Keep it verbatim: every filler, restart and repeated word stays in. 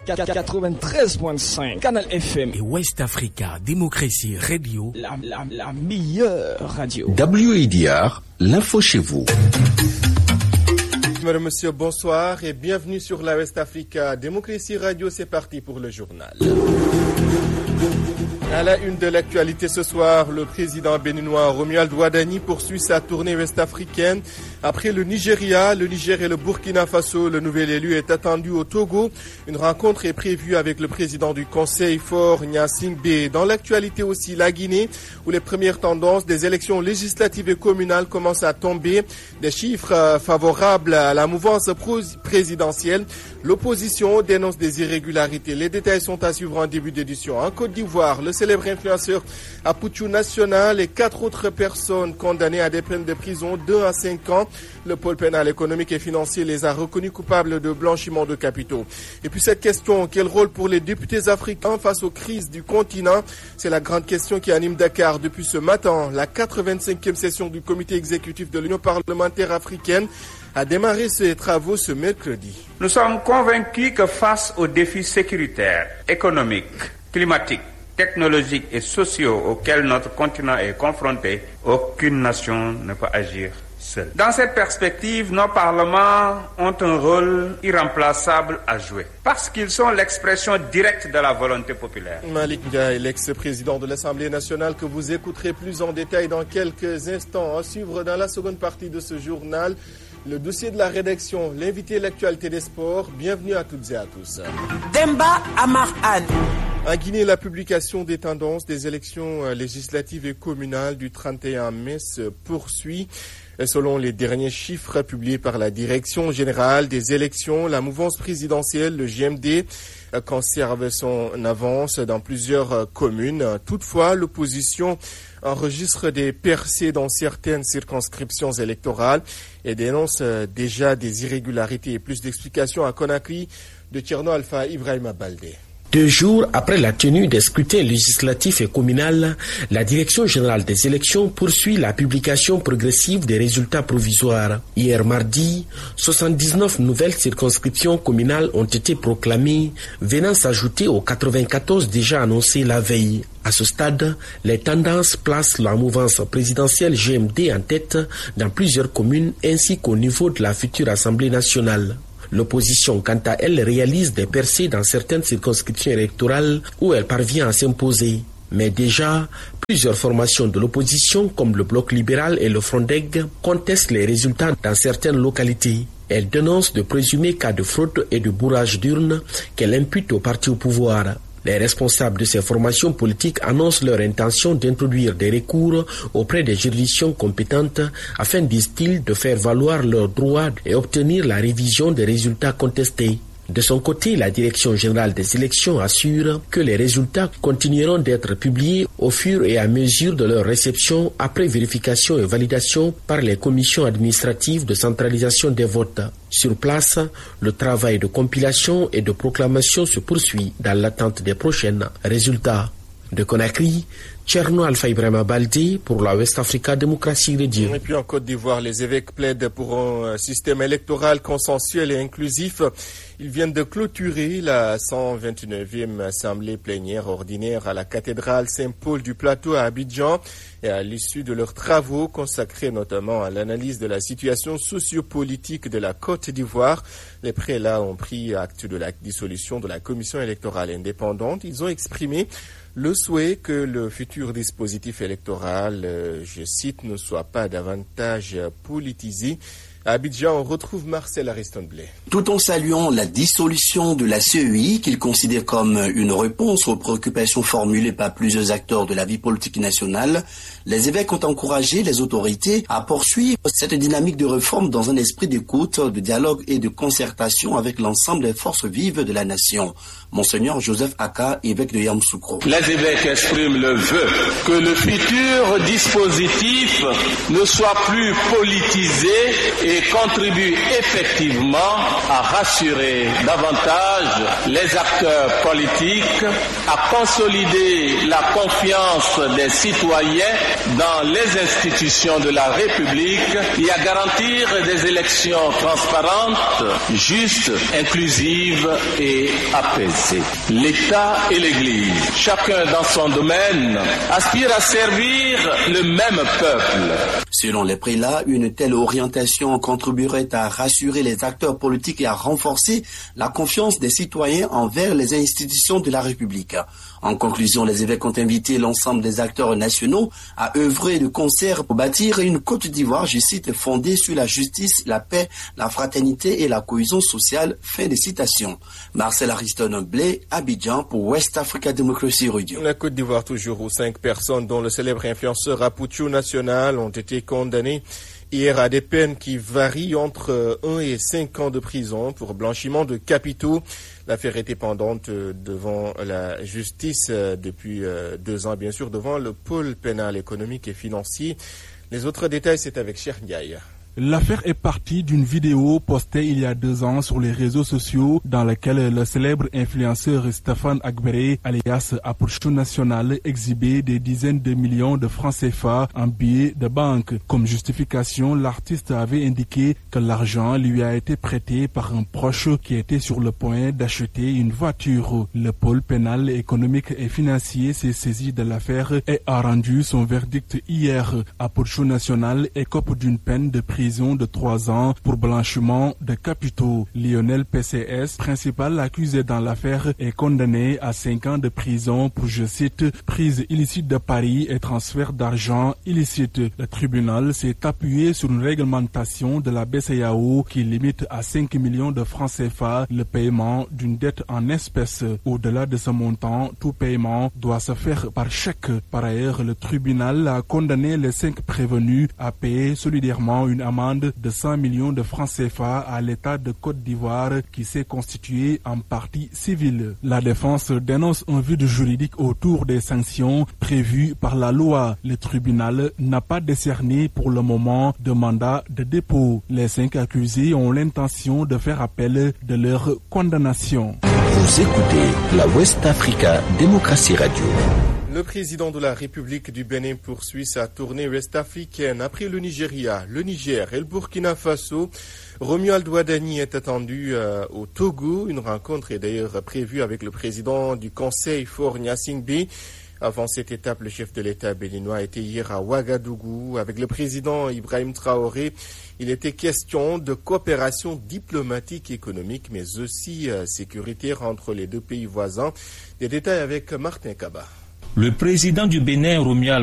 quatre-vingt-treize point cinq Canal F M et West Africa Démocratie Radio, la, la, la meilleure radio. W A D R, l'info chez vous. Madame, monsieur, bonsoir et bienvenue sur la West Africa Démocratie Radio. C'est parti pour le journal. À la une de l'actualité ce soir, le président béninois Romuald Ouadani poursuit sa tournée ouest-africaine. Après le Nigeria, le Niger et le Burkina Faso, le nouvel élu est attendu au Togo. Une rencontre est prévue avec le président du Conseil, Faure Gnassingbé. Dans l'actualité aussi, la Guinée, où les premières tendances des élections législatives et communales commencent à tomber. Des chiffres favorables à la mouvance présidentielle. L'opposition dénonce des irrégularités. Les détails sont à suivre en début d'édition. En Côte d'Ivoire, le célèbre influenceur Apoutou National et quatre autres personnes condamnées à des peines de prison deux à cinq ans. Le pôle pénal économique et financier les a reconnus coupables de blanchiment de capitaux. Et puis cette question, quel rôle pour les députés africains face aux crises du continent? C'est la grande question qui anime Dakar depuis ce matin. La quatre-vingt-cinquième session du comité exécutif de l'Union parlementaire africaine a démarré ses travaux ce mercredi. Nous sommes convaincus que face aux défis sécuritaires, économiques, climatiques, technologiques et sociaux auxquels notre continent est confronté, aucune nation ne peut agir seule. Dans cette perspective, nos parlements ont un rôle irremplaçable à jouer, parce qu'ils sont l'expression directe de la volonté populaire. Malik Ndiaye, l'ex-président de l'Assemblée nationale, que vous écouterez plus en détail dans quelques instants. À suivre dans la seconde partie de ce journal, le dossier de la rédaction, l'invité, l'actualité des sports. Bienvenue à toutes et à tous. Demba Amar Anne. En Guinée, la publication des tendances des élections législatives et communales du trente et un mai se poursuit. Selon les derniers chiffres publiés par la Direction générale des élections, la mouvance présidentielle, le G M D, conserve son avance dans plusieurs communes. Toutefois, l'opposition enregistre des percées dans certaines circonscriptions électorales et dénonce déjà des irrégularités. Et plus d'explications à Conakry de Tcherno Alpha Ibrahima Baldé. Deux jours après la tenue des scrutins législatifs et communaux, la Direction générale des élections poursuit la publication progressive des résultats provisoires. Hier mardi, soixante-dix-neuf nouvelles circonscriptions communales ont été proclamées, venant s'ajouter aux quatre-vingt-quatorze déjà annoncées la veille. À ce stade, les tendances placent la mouvance présidentielle G M D en tête dans plusieurs communes ainsi qu'au niveau de la future Assemblée nationale. L'opposition, quant à elle, réalise des percées dans certaines circonscriptions électorales où elle parvient à s'imposer. Mais déjà, plusieurs formations de l'opposition, comme le Bloc libéral et le Frondeg, contestent les résultats dans certaines localités. Elle dénonce de présumés cas de fraude et de bourrage d'urnes qu'elle impute au parti au pouvoir. Les responsables de ces formations politiques annoncent leur intention d'introduire des recours auprès des juridictions compétentes afin, disent-ils, de faire valoir leurs droits et obtenir la révision des résultats contestés. De son côté, la Direction générale des élections assure que les résultats continueront d'être publiés au fur et à mesure de leur réception après vérification et validation par les commissions administratives de centralisation des votes. Sur place, le travail de compilation et de proclamation se poursuit dans l'attente des prochains résultats. De Conakry, Tcherno Alpha Ibrahima Baldé pour la West Africa Démocratie Radio. Et puis en Côte d'Ivoire, les évêques plaident pour un système électoral consensuel et inclusif. Ils viennent de clôturer la cent vingt-neuvième assemblée plénière ordinaire à la cathédrale Saint-Paul du Plateau à Abidjan. Et à l'issue de leurs travaux consacrés notamment à l'analyse de la situation sociopolitique de la Côte d'Ivoire, les prélats ont pris acte de la dissolution de la commission électorale indépendante. Ils ont exprimé le souhait que le futur dispositif électoral, euh, je cite, ne soit pas davantage politisé. À Abidjan, on retrouve Marcel Ariston-Blay. Tout en saluant la dissolution de la C E I, qu'il considère comme une réponse aux préoccupations formulées par plusieurs acteurs de la vie politique nationale, les évêques ont encouragé les autorités à poursuivre cette dynamique de réforme dans un esprit d'écoute, de dialogue et de concertation avec l'ensemble des forces vives de la nation. Monseigneur Joseph Aka, évêque de Yamoussoukro. Les évêques expriment le vœu que le futur dispositif ne soit plus politisé et et contribue effectivement à rassurer davantage les acteurs politiques, à consolider la confiance des citoyens dans les institutions de la République et à garantir des élections transparentes, justes, inclusives et apaisées. L'État et l'Église, chacun dans son domaine, aspirent à servir le même peuple. Selon les prélats, une telle orientation contribuerait à rassurer les acteurs politiques et à renforcer la confiance des citoyens envers les institutions de la République. En conclusion, les évêques ont invité l'ensemble des acteurs nationaux à œuvrer de concert pour bâtir une Côte d'Ivoire, je cite, fondée sur la justice, la paix, la fraternité et la cohésion sociale. Fin de citation. Marcel Ariston Blé, Abidjan pour West Africa Democracy Radio. La Côte d'Ivoire toujours où cinq personnes, dont le célèbre influenceur Apoucho National, ont été condamnées hier à des peines qui varient entre un et cinq ans de prison pour blanchiment de capitaux. L'affaire était pendante devant la justice depuis deux ans, bien sûr, devant le pôle pénal économique et financier. Les autres détails, c'est avec Cheikh Ndiaye. L'affaire est partie d'une vidéo postée il y a deux ans sur les réseaux sociaux dans laquelle le célèbre influenceur Stéphane Agbéré, alias Apoucho National, exhibait des dizaines de millions de francs C F A en billets de banque. Comme justification, l'artiste avait indiqué que l'argent lui a été prêté par un proche qui était sur le point d'acheter une voiture. Le pôle pénal économique et financier s'est saisi de l'affaire et a rendu son verdict hier. Apoucho National écope d'une peine de prison de trois ans pour blanchiment de capitaux. Lionel P C S, principal accusé dans l'affaire, est condamné à cinq ans de prison pour, je cite, prise illicite de paris et transfert d'argent illicite. Le tribunal s'est appuyé sur une réglementation de la B C E A O qui limite à cinq millions de francs C F A le paiement d'une dette en espèces. Au-delà de ce montant, tout paiement doit se faire par chèque. Par ailleurs, le tribunal a condamné les cinq prévenus à payer solidairement une amende de cent millions de francs C F A à l'État de Côte d'Ivoire qui s'est constitué en partie civile. La défense dénonce un vide juridique autour des sanctions prévues par la loi. Le tribunal n'a pas décerné pour le moment de mandat de dépôt. Les cinq accusés ont l'intention de faire appel de leur condamnation. Vous écoutez la West Africa Democracy Radio. Le président de la République du Bénin poursuit sa tournée ouest-africaine. Après le Nigeria, le Niger et le Burkina Faso, Romuald Ouadani est attendu euh, au Togo. Une rencontre est d'ailleurs prévue avec le président du Conseil, Faure Gnassingbé. Avant cette étape, le chef de l'État béninois était hier à Ouagadougou avec le président Ibrahim Traoré. Il était question de coopération diplomatique et économique, mais aussi euh, sécuritaire entre les deux pays voisins. Des détails avec Martin Kaba. Le président du Bénin, Romuald